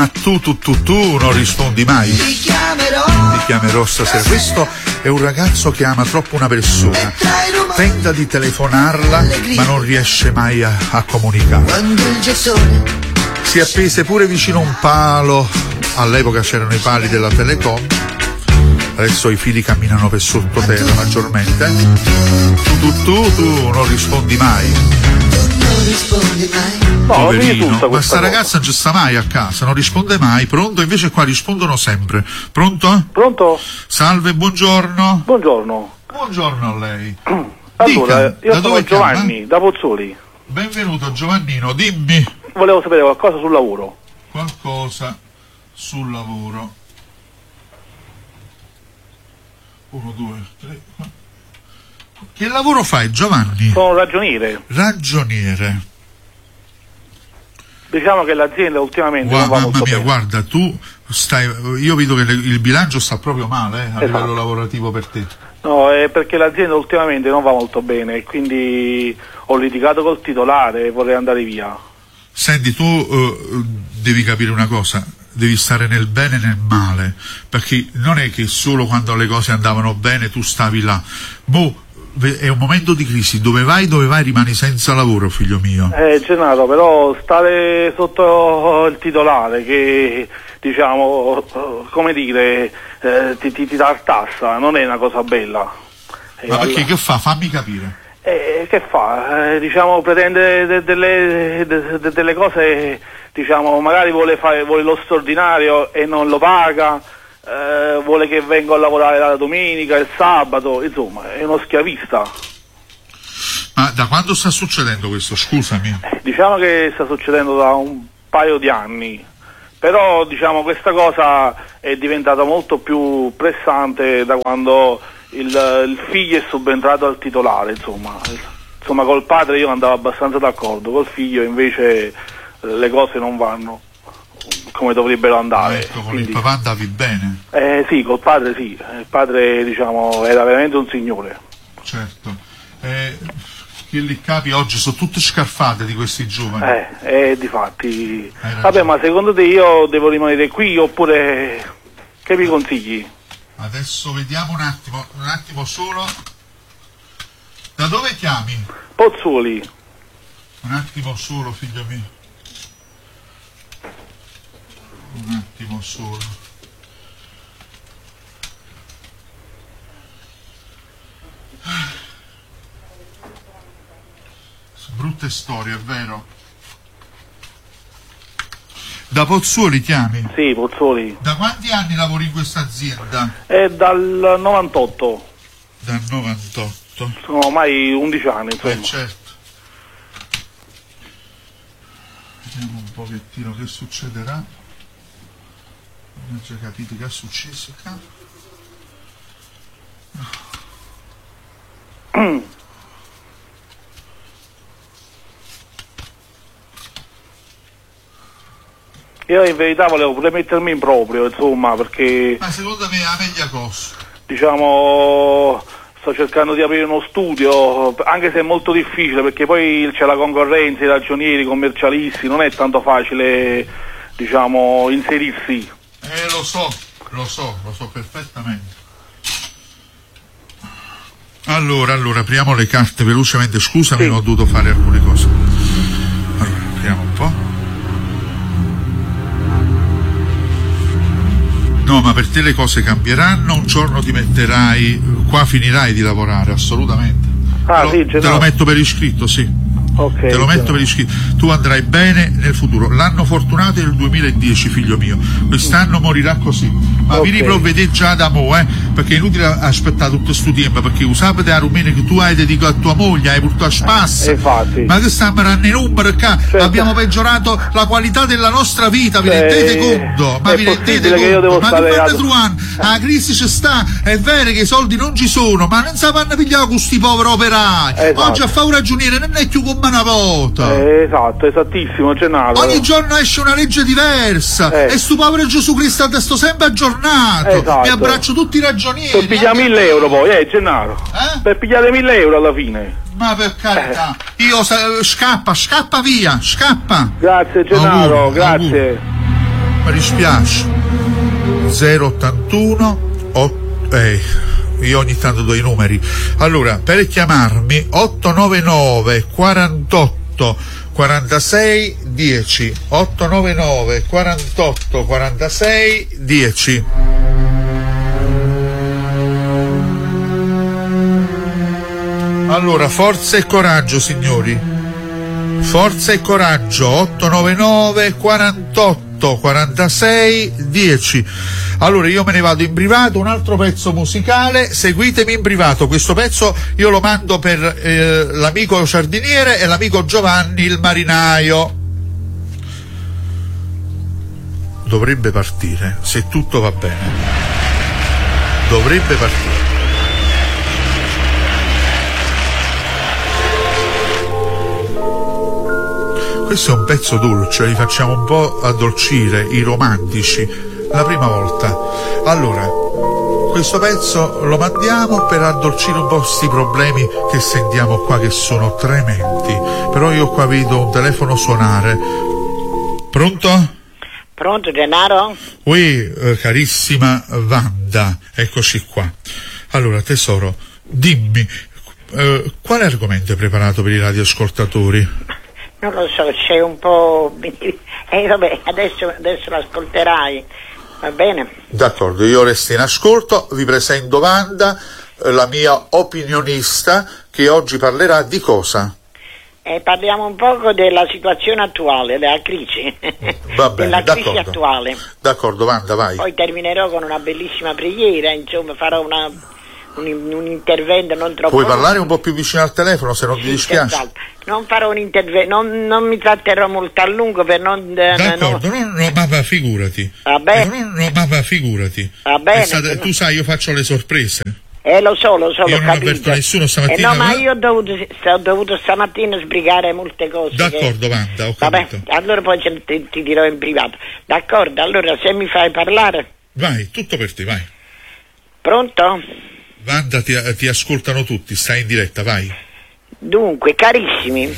Ma tu non rispondi mai. Ti chiamerò stasera. Questo è un ragazzo che ama troppo una persona. Tenta di telefonarla, ma non riesce mai a comunicare. Si appese pure vicino a un palo. All'epoca c'erano i pali della Telecom. Adesso i fili camminano per sottoterra maggiormente. Tu non rispondi mai. Poverino, ma sta ragazza non ci sta mai a casa, non risponde mai. Pronto? Invece qua rispondono sempre. Pronto? Pronto? Salve, buongiorno. Buongiorno. Buongiorno a lei. Allora, Dica, io sono Giovanni, da Pozzuoli. Benvenuto Giovannino, dimmi. Volevo sapere qualcosa sul lavoro. Qualcosa sul lavoro. 1, 2, 3, 4. Che lavoro fai, Giovanni? Sono ragioniere. Ragioniere. Diciamo che l'azienda ultimamente non va molto bene. Mamma mia, guarda, tu stai. Io vedo che il bilancio sta proprio male, a livello lavorativo per te. No, è perché l'azienda ultimamente non va molto bene e quindi ho litigato col titolare e vorrei andare via. Senti, tu devi capire una cosa. Devi stare nel bene e nel male, perché non è che solo quando le cose andavano bene tu stavi là. È un momento di crisi, dove vai rimani senza lavoro, figlio mio. Gennaro, però stare sotto il titolare che, diciamo, come dire, ti tartassa, non è una cosa bella. Ma perché che fa? Fammi capire. Che fa? Diciamo, pretende delle cose, diciamo, magari vuole lo straordinario e non lo paga. Vuole che venga a lavorare la domenica, il sabato, insomma, è uno schiavista. Ma da quando sta succedendo questo, scusami? Diciamo che sta succedendo da un paio di anni, però diciamo questa cosa è diventata molto più pressante da quando il figlio è subentrato al titolare, insomma col padre io andavo abbastanza d'accordo, col figlio invece le cose non vanno come dovrebbero andare. Ecco, con il papà andavi bene? Sì, col padre sì, il padre diciamo era veramente un signore. Certo. Che li capi oggi sono tutte scarfate di questi giovani. Difatti. Vabbè, ma secondo te io devo rimanere qui oppure che mi consigli? Adesso vediamo un attimo solo. Da dove chiami? Pozzuoli. Un attimo solo, figlio mio. Un attimo solo. Brutte storie, è vero? Da Pozzuoli chiami? Sì, Pozzuoli. Da quanti anni lavori in questa azienda? È dal 98. Dal 98? Sono ormai 11 anni, insomma. Certo. Vediamo un pochettino che succederà. Non già capito che è successo qua. Io in verità volevo pure mettermi in proprio, insomma, perché... Ma secondo me è la meglio cosa. Diciamo, sto cercando di aprire uno studio, anche se è molto difficile, perché poi c'è la concorrenza, i ragionieri, i commercialisti, non è tanto facile, diciamo, inserirsi. Lo so perfettamente. Allora, apriamo le carte velocemente, scusami, sì. Ho dovuto fare alcune cose. Allora, apriamo un po'. No, ma per te le cose cambieranno, un giorno ti metterai, qua finirai di lavorare, assolutamente. Te lo metto per iscritto, sì. Okay, te lo metto per iscritto. Tu andrai bene nel futuro. L'anno fortunato è il 2010, figlio mio. Quest'anno morirà così. Ma vi riprovvedete già da mo', perché è inutile aspettare tutto questo tempo, perché usate la rumena che tu hai dedicato a tua moglie, hai portato a spassa. Ma che stiamo andando in numero qua? Certo. Abbiamo peggiorato la qualità della nostra vita, vi rendete conto? Ma vi rendete conto? Ma che fate truan? La crisi ci sta, è vero che i soldi non ci sono, ma non sapranno pigliare con questi poveri operai. Esatto. Oggi a fare un ragioniere non è più come una volta. Esatto, esattissimo, Gennaro. Ogni giorno esce una legge diversa e sto povero Gesù Cristo adesso sempre aggiornato. Esatto. Mi abbraccio tutti i ragionieri. Per pigliare 1.000 euro poi, Gennaro. Per pigliare 1.000 euro alla fine. Ma per carità, scappa via, scappa. Grazie Gennaro, grazie. mi dispiace. 081 io ogni tanto do i numeri. Allora, per chiamarmi 899 48 46 10, 899 48 46 10. Allora, forza e coraggio, signori, forza e coraggio. 899 48 46 10. Allora io me ne vado in privato, un altro pezzo musicale, seguitemi in privato. Questo pezzo io lo mando per l'amico giardiniere e l'amico Giovanni il marinaio. Dovrebbe partire, se tutto va bene, dovrebbe partire. Questo è un pezzo dolce, li facciamo un po' addolcire, i romantici, la prima volta. Allora, questo pezzo lo mandiamo per addolcire un po' questi problemi che sentiamo qua, che sono tremendi. Però io qua vedo un telefono suonare. Pronto? Pronto, Gennaro? Carissima Wanda, eccoci qua. Allora, tesoro, dimmi, quale argomento hai preparato per i radioascoltatori? Non lo so, c'è un po'... vabbè, adesso l'ascolterai, va bene? D'accordo, io resto in ascolto, vi presento Wanda, la mia opinionista, che oggi parlerà di cosa? Parliamo un poco della situazione attuale, della crisi. Va bene, della crisi d'accordo. attuale. D'accordo, Wanda, vai. Poi terminerò con una bellissima preghiera, insomma, farò un intervento non troppo... Puoi parlare un po' più vicino al telefono, se non ti dispiace? Esatto. Non farò un intervento, non mi tratterò molto a lungo per non... D'accordo, no, ma figurati. Va bene? Ma figurati. Va bene. Tu sai, io faccio le sorprese. Lo so, io ho non capito. avverto nessuno stamattina. No, ma io ho dovuto stamattina sbrigare molte cose. D'accordo, Wanda, ho capito. Vabbè, allora poi ti dirò in privato. D'accordo, allora se mi fai parlare... Vai, tutto per te, vai. Pronto? Wanda, ti ascoltano tutti, stai in diretta, vai. Dunque, carissimi,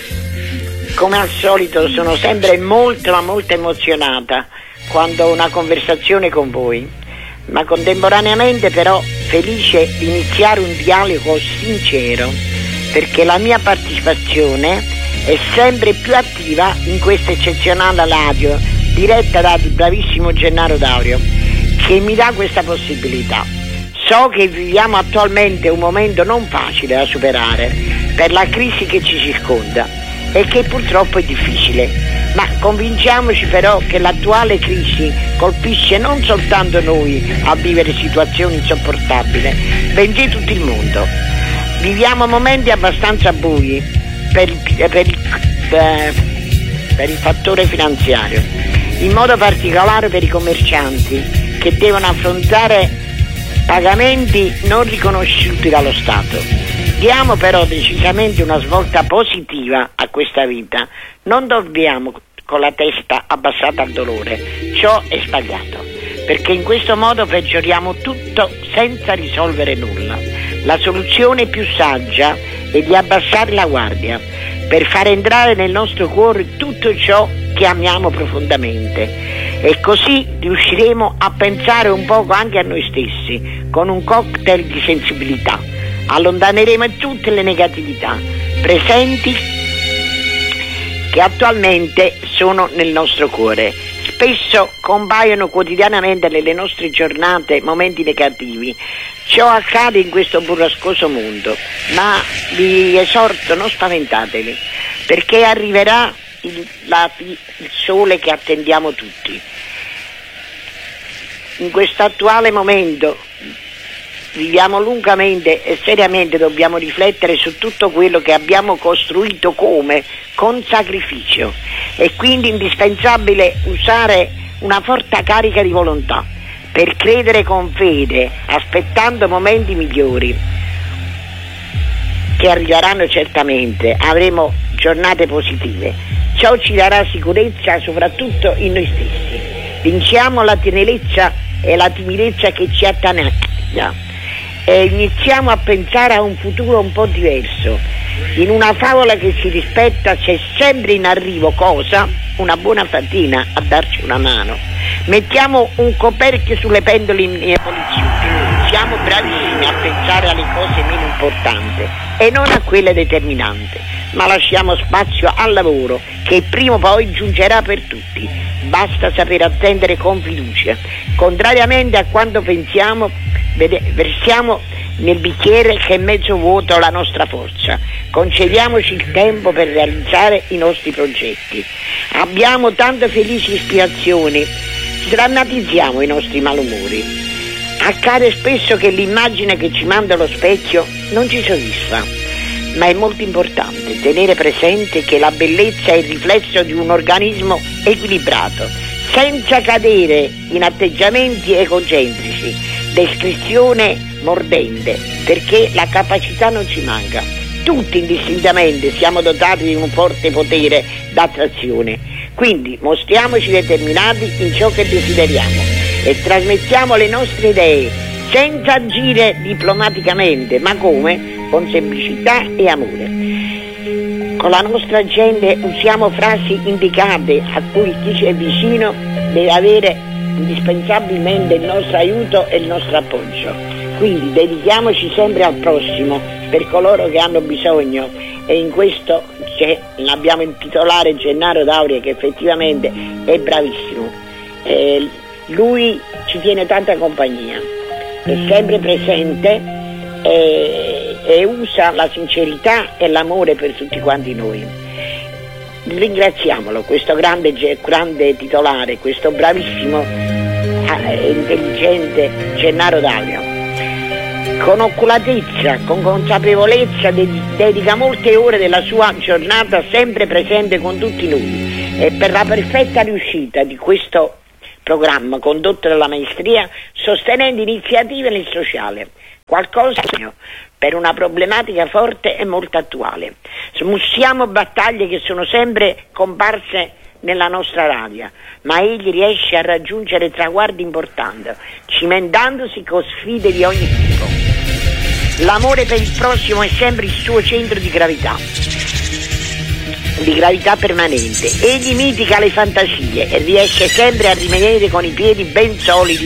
come al solito sono sempre molto emozionata quando ho una conversazione con voi, ma contemporaneamente però felice di iniziare un dialogo sincero, perché la mia partecipazione è sempre più attiva in questa eccezionale radio diretta dal bravissimo Gennaro Daurio, che mi dà questa possibilità. So che viviamo attualmente un momento non facile da superare per la crisi che ci circonda e che purtroppo è difficile, ma convinciamoci però che l'attuale crisi colpisce non soltanto noi a vivere situazioni insopportabili, bensì tutto il mondo. Viviamo momenti abbastanza bui per il fattore finanziario, in modo particolare per i commercianti che devono affrontare pagamenti non riconosciuti dallo Stato. Diamo però decisamente una svolta positiva a questa vita. Non dormiamo con la testa abbassata al dolore. Ciò è sbagliato, perché in questo modo peggioriamo tutto senza risolvere nulla. La soluzione più saggia è di abbassare la guardia per far entrare nel nostro cuore tutto ciò che amiamo profondamente, e così riusciremo a pensare un poco anche a noi stessi con un cocktail di sensibilità. Allontaneremo tutte le negatività presenti che attualmente sono nel nostro cuore. Spesso compaiono quotidianamente nelle nostre giornate momenti negativi. Ciò accade in questo burrascoso mondo, ma vi esorto, non spaventatevi, perché arriverà il sole che attendiamo tutti. In questo attuale momento viviamo lungamente e seriamente, dobbiamo riflettere su tutto quello che abbiamo costruito con sacrificio, e quindi indispensabile usare una forte carica di volontà per credere con fede, aspettando momenti migliori che arriveranno certamente. Avremo giornate positive. Ciò ci darà sicurezza soprattutto in noi stessi. Vinciamo la tenerezza e la timidezza che ci attanaglia e iniziamo a pensare a un futuro un po' diverso. In una favola che si rispetta c'è sempre in arrivo cosa? una buona fatina a darci una mano. Mettiamo un coperchio sulle pendole in evoluzione. Siamo bravissimi a pensare alle cose meno importanti e non a quelle determinanti, ma lasciamo spazio al lavoro che prima o poi giungerà per tutti. Basta saper attendere con fiducia. Contrariamente a quanto pensiamo, versiamo nel bicchiere che è mezzo vuoto la nostra forza. Concediamoci il tempo per realizzare i nostri progetti. Abbiamo tante felici ispirazioni, sdrammatizziamo i nostri malumori. Accade spesso che l'immagine che ci manda lo specchio non ci soddisfa, ma è molto importante tenere presente che la bellezza è il riflesso di un organismo equilibrato, senza cadere in atteggiamenti egocentrici, descrizione mordente, perché la capacità non ci manca. Tutti indistintamente siamo dotati di un forte potere d'attrazione, quindi mostriamoci determinati in ciò che desideriamo e trasmettiamo le nostre idee senza agire diplomaticamente, ma come? Con semplicità e amore. Con la nostra gente usiamo frasi indicate a cui chi ci è vicino deve avere indispensabilmente il nostro aiuto e il nostro appoggio. Quindi dedichiamoci sempre al prossimo, per coloro che hanno bisogno, e in questo abbiamo il titolare Gennaro D'Auria, che effettivamente è bravissimo. Lui ci tiene tanta compagnia, è sempre presente e usa la sincerità e l'amore per tutti quanti noi. Ringraziamolo, questo grande titolare, questo bravissimo e intelligente Gennaro D'Auria. Con oculatezza, con consapevolezza dedica molte ore della sua giornata sempre presente con tutti noi, e per la perfetta riuscita di questo programma condotto dalla maestria, sostenendo iniziative nel sociale, qualcosa per una problematica forte e molto attuale. Smussiamo battaglie che sono sempre comparse nella nostra radio, ma egli riesce a raggiungere traguardi importanti, cimentandosi con sfide di ogni tipo. L'amore per il prossimo è sempre il suo centro di gravità permanente. Egli mitiga le fantasie e riesce sempre a rimanere con i piedi ben solidi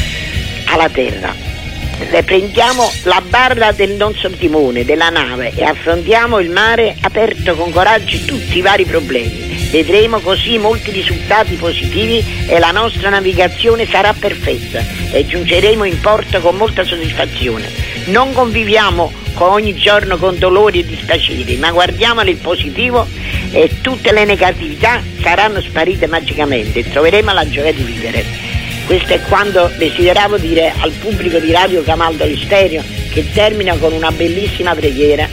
alla terra. Riprendiamo la barra del nostro timone della nave e affrontiamo il mare aperto con coraggio tutti i vari problemi. Vedremo così molti risultati positivi e la nostra navigazione sarà perfetta e giungeremo in porto con molta soddisfazione. Non conviviamo ogni giorno con dolori e dispiaceri, ma guardiamo nel positivo e tutte le negatività saranno sparite magicamente e troveremo la gioia di vivere. Questo è quanto desideravo dire al pubblico di Radio Camaldoli Stereo, che termina con una bellissima preghiera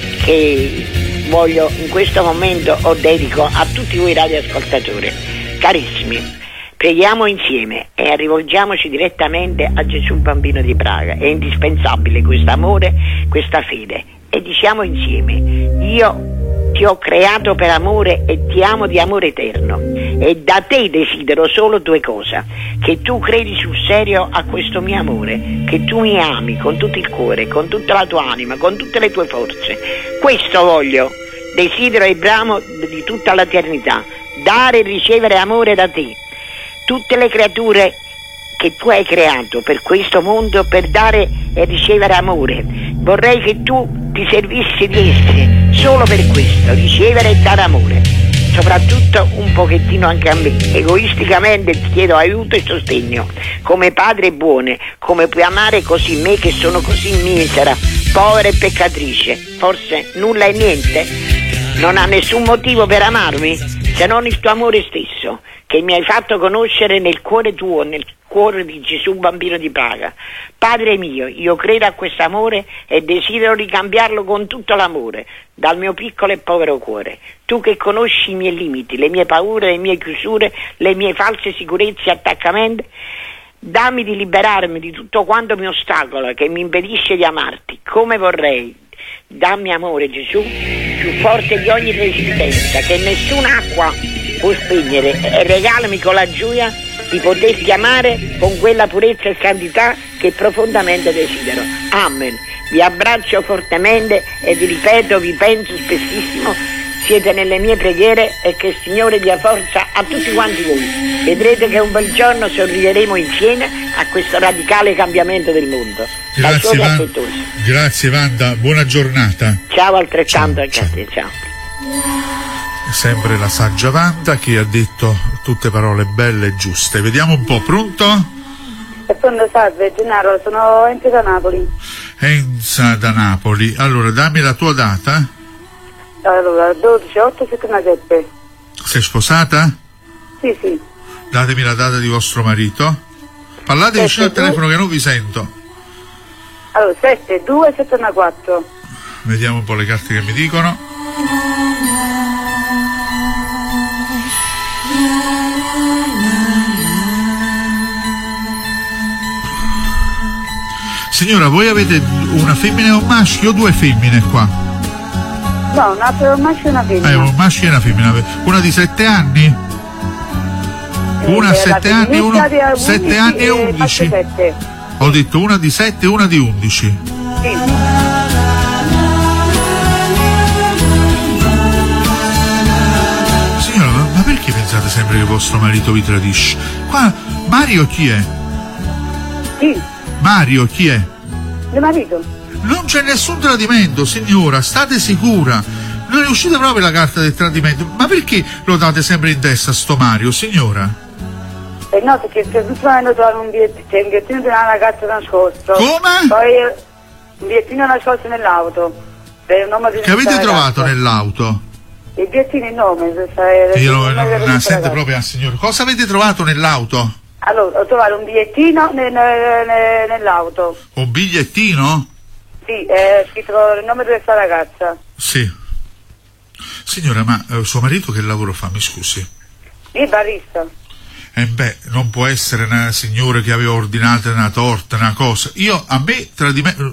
che voglio in questo momento dedico a tutti voi radioascoltatori. Carissimi, preghiamo insieme e rivolgiamoci direttamente a Gesù Bambino di Praga. È indispensabile questo amore, questa fede, e diciamo insieme: io ti ho creato per amore e ti amo di amore eterno, e da te desidero solo due cose: che tu credi sul serio a questo mio amore, che tu mi ami con tutto il cuore, con tutta la tua anima, con tutte le tue forze. Questo voglio, desidero e bramo di tutta l'eternità, dare e ricevere amore da te. Tutte le creature che tu hai creato per questo mondo, per dare e ricevere amore, vorrei che tu ti servissi di esse solo per questo, ricevere e dare amore, soprattutto un pochettino anche a me. Egoisticamente ti chiedo aiuto e sostegno, come padre buone, come puoi amare così me che sono così misera, povera e peccatrice. Forse nulla e niente, non ha nessun motivo per amarmi se non il tuo amore stesso, che mi hai fatto conoscere nel cuore tuo, nel cuore di Gesù Bambino di Praga. Padre mio, io credo a questo amore e desidero ricambiarlo con tutto l'amore dal mio piccolo e povero cuore. Tu che conosci i miei limiti, le mie paure, le mie chiusure, le mie false sicurezze e attaccamenti, dammi di liberarmi di tutto quanto mi ostacola, che mi impedisce di amarti come vorrei. Dammi amore, Gesù, più forte di ogni resistenza, che nessun'acqua può spegnere, e regalami con la gioia di poterti amare con quella purezza e santità che profondamente desidero. Amen. Vi abbraccio fortemente e vi ripeto, vi penso spessissimo siete nelle mie preghiere e che il Signore dia forza a tutti quanti voi. Vedrete che un bel giorno sorrideremo insieme a questo radicale cambiamento del mondo. Grazie Wanda, buona giornata. Ciao, altrettanto anche a te, ciao. Sempre la saggia Wanda che ha detto tutte parole belle e giuste. Vediamo un po', pronto? Salve, Gennaro, sono Enza da Napoli. Enza da Napoli, allora dammi la tua data. Allora, 12/8/77. Sei sposata? Sì, sì. Datemi la data di vostro marito. Parlate vicino al telefono che non vi sento. Allora, 7/2/74. Vediamo un po' le carte che mi dicono. Signora, voi avete una femmina e un maschio o due femmine qua? No, un maschio e una femmina. Un maschio e una femmina. Una di 7 anni? Una a 7 anni, uno 7 anni e 11. Ho detto una di 7 e una di 11. Sì. Signora, ma perché pensate sempre che vostro marito vi tradisce? Qua Mario chi è? Sì. Mario chi è? Mio marito. Non c'è nessun tradimento, signora, state sicura. Non è uscita proprio la carta del tradimento. Ma perché lo date sempre in testa a sto Mario, signora? No, perché l'ultimamente ho trovato un bigliettino di una ragazza nascosto. Come? Poi un bigliettino nascosto nell'auto. Per il nome di che avete trovato nell'auto? Il bigliettino in nome. Io non la sento proprio, signora. Cosa avete trovato nell'auto? Allora, ho trovato un bigliettino nell'auto. Un bigliettino? Sì, è scritto il nome di questa ragazza. Sì. Signora, ma suo marito che lavoro fa, mi scusi? Il barista. Non può essere una signora che aveva ordinato una torta, una cosa. A me tradimento